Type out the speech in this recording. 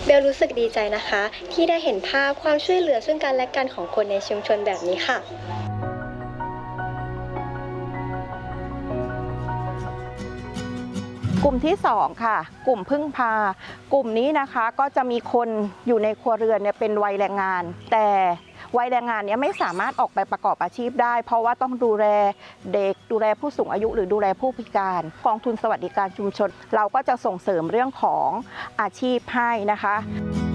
เบลรู้สึกดีใจนะคะที่ได้เห็นภาพความช่วยเหลือซึ่งกันและกันของคนในชุมชนแบบนี้ค่ะกลุ่มที่2ค่ะกลุ่มพึ่งพากลุ่มนี้นะคะก็จะมีคนอยู่ในครัวเรือนเนี่ยเป็นวัยแรงงานแต่วัยแรงงานเนี่ยไม่สามารถออกไปประกอบอาชีพได้เพราะว่าต้องดูแลเด็กดูแลผู้สูงอายุหรือดูแลผู้พิการกองทุนสวัสดิการชุมชนเราก็จะส่งเสริมเรื่องของอาชีพให้นะคะ